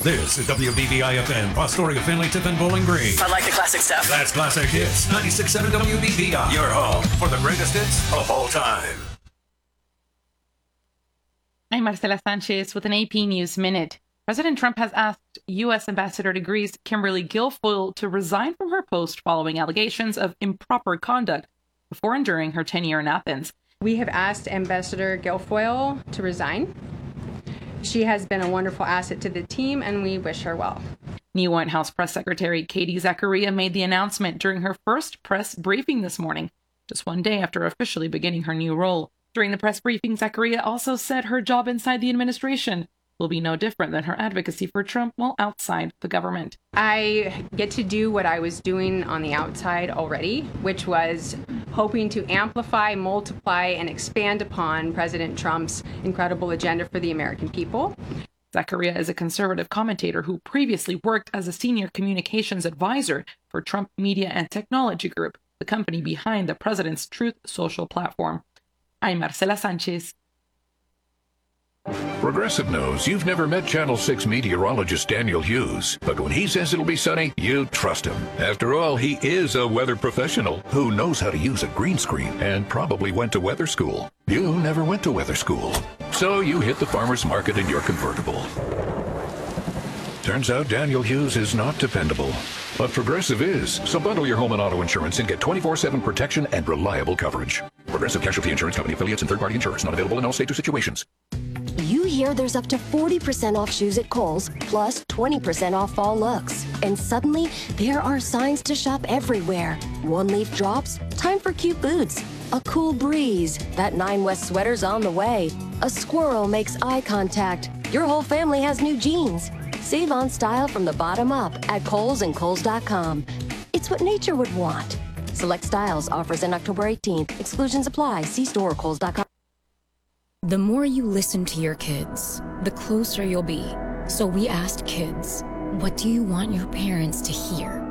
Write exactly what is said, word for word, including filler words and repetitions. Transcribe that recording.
This is W B B I F M, Pastoria, Finley, Tiffin, Bowling Green. I like the classic stuff. That's Classic Hits, ninety-six point seven W B B I. Your home for the greatest hits of all time. I'm Marcela Sanchez with an A P News Minute. President Trump has asked U S Ambassador to Greece, Kimberly Guilfoyle, to resign from her post following allegations of improper conduct before and during her tenure in Athens. We have asked Ambassador Guilfoyle to resign. She has been a wonderful asset to the team, and we wish her well. New White House Press Secretary Katie Zachariah made the announcement during her first press briefing this morning, just one day after officially beginning her new role. During the press briefing, Zachariah also said her job inside the administration will be no different than her advocacy for Trump while outside the government. I get to do what I was doing on the outside already, which was hoping to amplify, multiply, and expand upon President Trump's incredible agenda for the American people. Zachariah is a conservative commentator who previously worked as a senior communications advisor for Trump Media and Technology Group, the company behind the president's Truth Social platform. I'm Marcela Sanchez. Progressive knows you've never met Channel six meteorologist Daniel Hughes, but when he says it'll be sunny, you trust him. After all, he is a weather professional who knows how to use a green screen and probably went to weather school. You never went to weather school, so you hit the farmer's market in your convertible. Turns out Daniel Hughes is not dependable, but Progressive is. So bundle your home and auto insurance and get twenty-four seven protection and reliable coverage. Progressive Casualty Insurance Company affiliates and third-party insurers not available in all states or situations. You hear there's up to forty percent off shoes at Kohl's, plus twenty percent off fall looks. And suddenly, there are signs to shop everywhere. One leaf drops, time for cute boots. A cool breeze, that Nine West sweater's on the way. A squirrel makes eye contact. Your whole family has new jeans. Save on style from the bottom up at Kohl's and Kohl's dot com. It's what nature would want. Select styles, offers end October eighteenth. Exclusions apply. See store or Kohl's dot com. The more you listen to your kids, the closer you'll be. So we asked kids, what do you want your parents to hear?